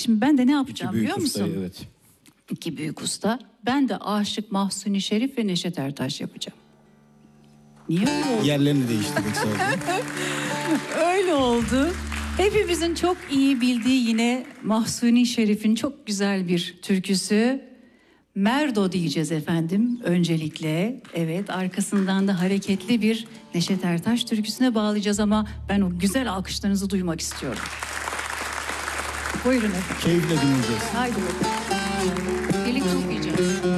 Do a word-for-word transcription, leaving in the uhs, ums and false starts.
şimdi ben de ne yapacağım İki büyük biliyor usta, musun? evet. İki büyük usta. Ben de Aşık Mahzuni Şerif ve Neşet Ertaş yapacağım. Niye öyle oldu? Yerlerini değiştirdik sadece. Öyle oldu. Hepimizin çok iyi bildiği yine Mahzuni Şerif'in çok güzel bir türküsü. Merdo diyeceğiz efendim öncelikle. Evet, arkasından da hareketli bir Neşet Ertaş türküsüne bağlayacağız ama ben o güzel alkışlarınızı duymak istiyorum. Buyurun efendim. Keyifle dinleyeceğiz. Haydi bakalım. Birlikte okuyacağız.